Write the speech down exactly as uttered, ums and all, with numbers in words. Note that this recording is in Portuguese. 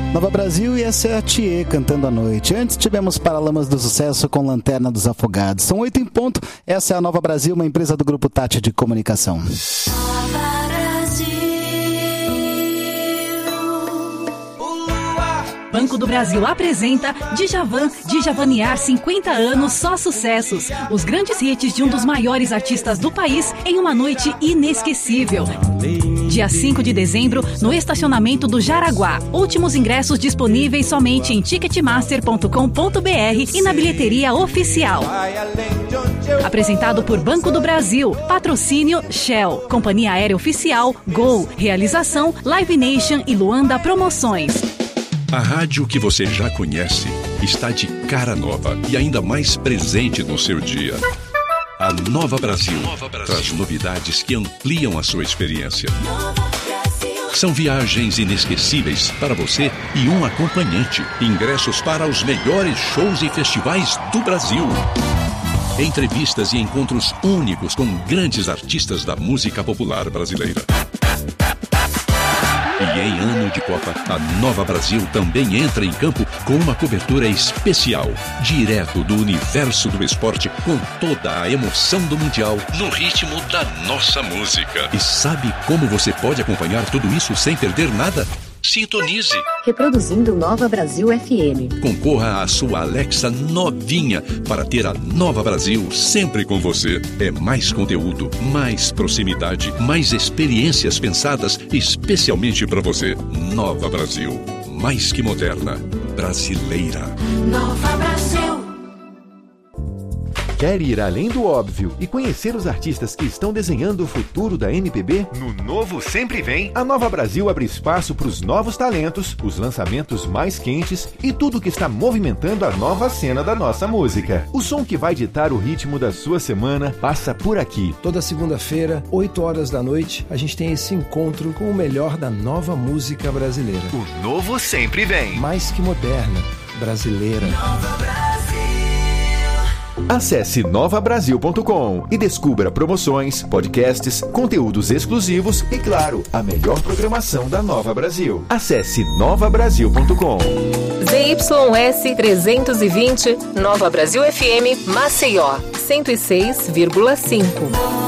Nova Brasil e essa é a Thier cantando à noite. Antes tivemos Paralamas do Sucesso com Lanterna dos Afogados. São oito em ponto. Essa é a Nova Brasil, uma empresa do Grupo Tati de Comunicação. Banco do Brasil apresenta Djavan, Djavanear cinquenta anos, só sucessos. Os grandes hits de um dos maiores artistas do país em uma noite inesquecível. Dia cinco de dezembro, no estacionamento do Jaraguá. Últimos ingressos disponíveis somente em ticketmaster ponto com ponto b r e na bilheteria oficial. Apresentado por Banco do Brasil. Patrocínio Shell. Companhia Aérea Oficial Gol. Realização Live Nation e Luanda Promoções. A rádio que você já conhece está de cara nova e ainda mais presente no seu dia. A Nova Brasil, Nova Brasil traz novidades que ampliam a sua experiência. São viagens inesquecíveis para você e um acompanhante. Ingressos para os melhores shows e festivais do Brasil. Entrevistas e encontros únicos com grandes artistas da música popular brasileira. E em ano de Copa, a Nova Brasil também entra em campo com uma cobertura especial, direto do universo do esporte, com toda a emoção do Mundial, no ritmo da nossa música. E sabe como você pode acompanhar tudo isso sem perder nada? Sintonize. Reproduzindo Nova Brasil F M. Concorra à sua Alexa novinha para ter a Nova Brasil sempre com você. É mais conteúdo, mais proximidade, mais experiências pensadas especialmente para você. Nova Brasil, mais que moderna, brasileira. Nova Brasil. Quer ir além do óbvio e conhecer os artistas que estão desenhando o futuro da M P B? No Novo Sempre Vem, a Nova Brasil abre espaço para os novos talentos, os lançamentos mais quentes e tudo que está movimentando a nova cena da nossa música. O som que vai ditar o ritmo da sua semana passa por aqui. Toda segunda-feira, oito horas da noite, a gente tem esse encontro com o melhor da nova música brasileira. O Novo Sempre Vem. Mais que moderna, brasileira. Nova Brasil. Acesse nova brasil ponto com e descubra promoções, podcasts, conteúdos exclusivos e, claro, a melhor programação da Nova Brasil. Acesse nova brasil ponto com. Z Y S trezentos e vinte, Nova Brasil F M, Maceió, cento e seis vírgula cinco.